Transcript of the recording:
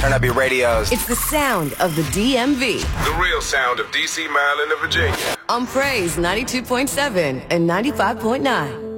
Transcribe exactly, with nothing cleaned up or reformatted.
Turn up your radios. It's the sound of the D M V. The real sound of D C, Maryland, and Virginia. On Praise ninety-two point seven and ninety-five point nine.